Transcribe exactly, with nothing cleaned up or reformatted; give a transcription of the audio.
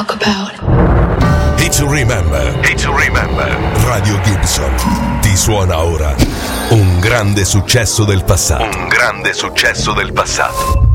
Hit to remember, hit to remember. Radio Gibson ti suona ora un grande successo del passato. Un grande successo del passato.